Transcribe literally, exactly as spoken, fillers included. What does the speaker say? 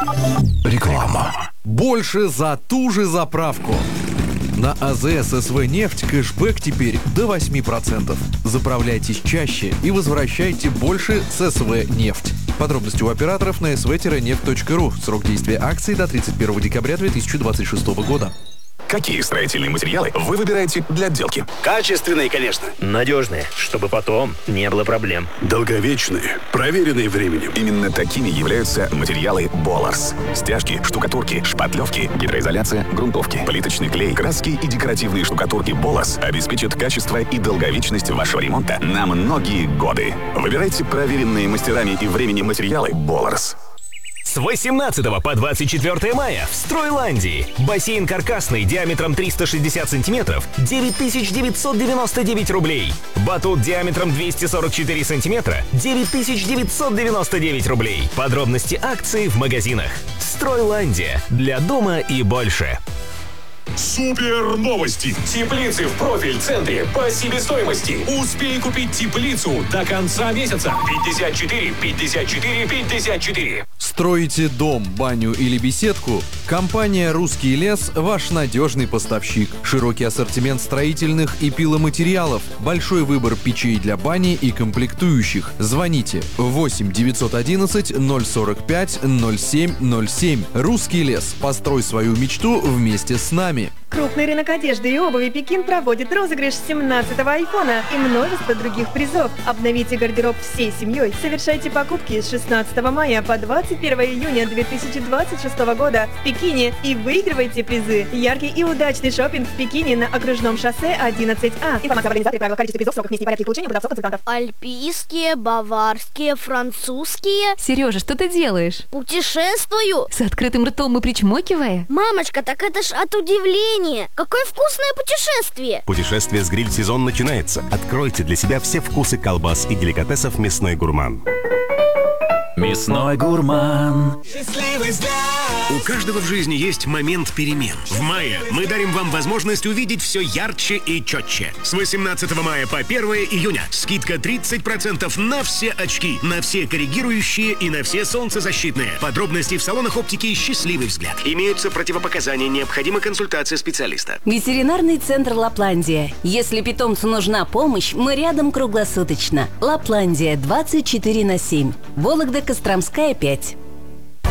Реклама. Больше за ту же заправку. На АЗС СВ «Нефть» кэшбэк теперь до восемь процентов. Заправляйтесь чаще и возвращайте больше с СВ «Нефть». Подробности у операторов на эс вэ нефть точка ру. Срок действия акции до тридцать первого декабря две тысячи двадцать шестого года. Какие строительные материалы вы выбираете для отделки? Качественные, конечно. Надежные, чтобы потом не было проблем. Долговечные, проверенные временем. Именно такими являются материалы Боларс. Стяжки, штукатурки, шпатлевки, гидроизоляция, грунтовки, плиточный клей, краски и декоративные штукатурки Боларс обеспечат качество и долговечность вашего ремонта на многие годы. Выбирайте проверенные мастерами и временем материалы Боларс. С восемнадцатого по двадцать четвёртое мая в Стройландии. Бассейн каркасный диаметром триста шестьдесят сантиметров – девять тысяч девятьсот девяносто девять рублей. Батут диаметром двести сорок четыре сантиметра – девять тысяч девятьсот девяносто девять рублей. Подробности акции в магазинах. Стройландия. Для дома и больше. Супер новости! Теплицы в профиль-центре по себестоимости. Успей купить теплицу до конца месяца. пятьдесят четыре пятьдесят четыре пятьдесят четыре. Строите дом, баню или беседку? Компания «Русский лес» – ваш надежный поставщик. Широкий ассортимент строительных и пиломатериалов. Большой выбор печей для бани и комплектующих. Звоните восемь девятьсот одиннадцать ноль сорок пять ноль семь ноль семь. «Русский лес». Построй свою мечту вместе с нами. Крупный рынок одежды и обуви «Пекин» проводит розыгрыш семнадцатого айфона и множество других призов. Обновите гардероб всей семьей. Совершайте покупки с шестнадцатого мая по двадцать первого июня две тысячи двадцать шестого года в Пекине и выигрывайте призы. Яркий и удачный шопинг в Пекине на окружном шоссе одиннадцать А. Информация об организаторе, правила, количестве призов, сроках, месте и порядке получения продавцов, консультантов. Альпийские, баварские, французские. Сережа, что ты делаешь? Путешествую. С открытым ртом и причмокивая? Мамочка, так это ж от удивления. Какое вкусное путешествие! Путешествие с гриль-сезон начинается. Откройте для себя все вкусы колбас и деликатесов «Мясной гурман». Мясной гурман. У каждого в жизни есть момент перемен. В мае мы дарим вам возможность увидеть все ярче и четче. С восемнадцатого мая по первого июня скидка тридцать процентов на все очки, на все коррегирующие и на все солнцезащитные. Подробности в салонах оптики «Счастливый взгляд». Имеются противопоказания, необходима консультация специалиста. Ветеринарный центр «Лапландия». Если питомцу нужна помощь, мы рядом круглосуточно. «Лапландия» двадцать четыре на семь. Вологда, Костромская, пять.